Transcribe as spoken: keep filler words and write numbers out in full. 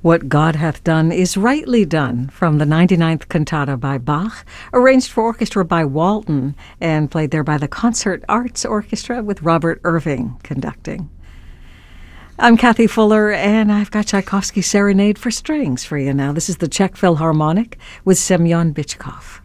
What God Hath Done is Rightly Done from the ninety-ninth Cantata by Bach, arranged for orchestra by Walton and played there by the Concert Arts Orchestra with Robert Irving conducting. I'm Kathy Fuller, and I've got Tchaikovsky's Serenade for Strings for you now. This is the Czech Philharmonic with Semyon Bychkov.